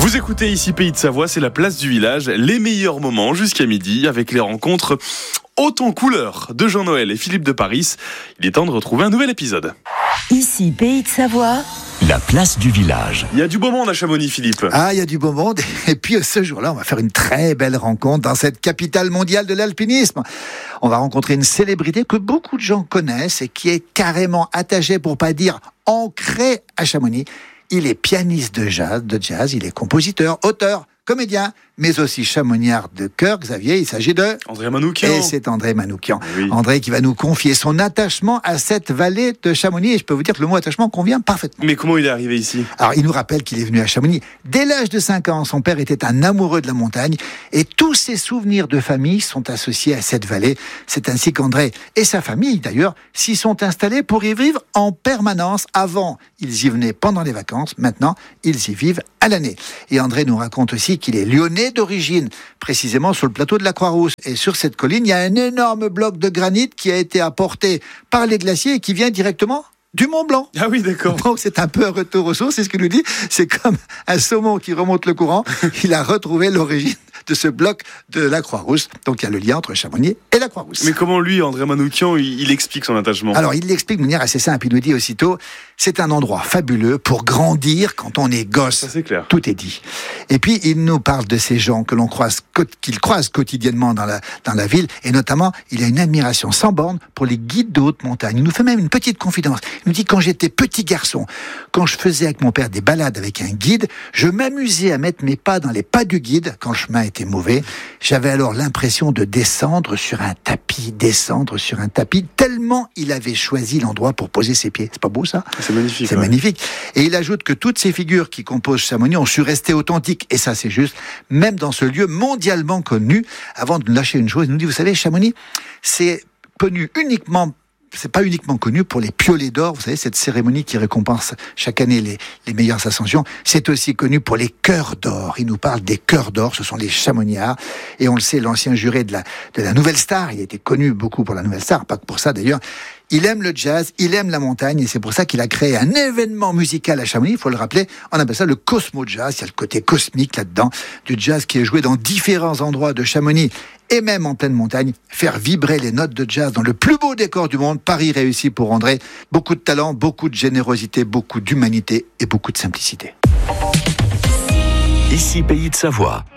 Vous écoutez ici Pays de Savoie, c'est la place du village, les meilleurs moments jusqu'à midi avec les rencontres hautes en couleurs de Jean-Noël et Philippe de Paris. Il est temps de retrouver un nouvel épisode. Ici Pays de Savoie, la place du village. Il y a du beau monde à Chamonix, Philippe. Ah, il y a du beau monde. Et puis ce jour-là, on va faire une très belle rencontre dans cette capitale mondiale de l'alpinisme. On va rencontrer une célébrité que beaucoup de gens connaissent et qui est carrément attachée, pour pas dire ancrée à Chamonix. Il est pianiste de jazz, il est compositeur, auteur, comédien, mais aussi chamoniard de cœur. Xavier, il s'agit de... André Manoukian. Et c'est André Manoukian. Oui. André qui va nous confier son attachement à cette vallée de Chamonix. Et je peux vous dire que le mot attachement convient parfaitement. Mais comment il est arrivé ici ? Alors, il nous rappelle qu'il est venu à Chamonix. Dès l'âge de 5 ans, son père était un amoureux de la montagne. Et tous ses souvenirs de famille sont associés à cette vallée. C'est ainsi qu'André et sa famille, d'ailleurs, s'y sont installés pour y vivre en permanence. Avant, ils y venaient pendant les vacances. Maintenant, ils y vivent à l'année. Et André nous raconte aussi qu'il est lyonnais d'origine, précisément sur le plateau de la Croix-Rousse. Et sur cette colline, il y a un énorme bloc de granit qui a été apporté par les glaciers et qui vient directement du Mont Blanc. Ah oui, d'accord. Donc c'est un peu un retour aux sources, c'est ce qu'il nous dit. C'est comme un saumon qui remonte le courant. Il a retrouvé l'origine de ce bloc de la Croix-Rousse. Donc il y a le lien entre Chamonix et la Croix-Rousse. Mais comment lui, André Manoukian, il explique son attachement ? Alors il l'explique de manière assez simple. Il nous dit aussitôt, c'est un endroit fabuleux pour grandir quand on est gosse. Ça, c'est clair. Tout est dit. Et puis il nous parle de ces gens que l'on croise, qu'il croise quotidiennement dans la ville. Et notamment, il a une admiration sans borne pour les guides de haute montagne. Il nous fait même une petite confidence. Il nous dit, quand j'étais petit garçon, quand je faisais avec mon père des balades avec un guide, je m'amusais à mettre mes pas dans les pas du guide quand le chemin était mauvais. J'avais alors l'impression de descendre sur un tapis, tellement il avait choisi l'endroit pour poser ses pieds. C'est pas beau ça ? C'est magnifique. C'est magnifique. Et il ajoute que toutes ces figures qui composent Chamonix ont su rester authentiques. Et ça, c'est juste. Même dans ce lieu mondialement connu, avant de nous lâcher une chose, il nous dit, vous savez, Chamonix, c'est pas uniquement connu pour les piolets d'or, vous savez, cette cérémonie qui récompense chaque année les meilleures ascensions. C'est aussi connu pour les cœurs d'or. Il nous parle des cœurs d'or, ce sont les chamoniards. Et on le sait, l'ancien juré de la Nouvelle Star, il était connu beaucoup pour la Nouvelle Star, pas que pour ça d'ailleurs. Il aime le jazz, il aime la montagne, et c'est pour ça qu'il a créé un événement musical à Chamonix. Il faut le rappeler, on appelle ça le Cosmo Jazz. Il y a le côté cosmique là-dedans, du jazz qui est joué dans différents endroits de Chamonix, et même en pleine montagne, faire vibrer les notes de jazz dans le plus beau décor du monde. Paris réussi pour André. Beaucoup de talent, beaucoup de générosité, beaucoup d'humanité et beaucoup de simplicité. Ici Pays de Savoie.